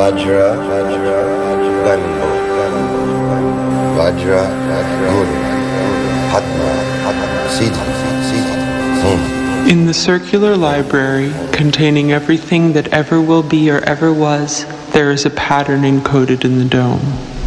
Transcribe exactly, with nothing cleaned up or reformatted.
Vajra, Gango, Vajra, Guru, Padma, Siddhi, Siddhi, Hum. In the circular library, containing everything that ever will be or ever was, there is a pattern encoded in the dome.